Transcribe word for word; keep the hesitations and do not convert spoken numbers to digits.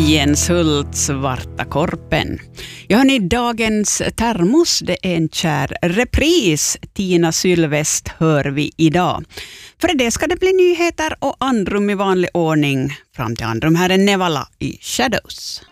Jens Hult, Svarta korpen. Ja, hörni, dagens termos, det är en kär repris. Tina Sylvest hör vi idag. För det ska det bli nyheter och andrum i vanlig ordning. Fram till andrum här är Nevala i Shadows.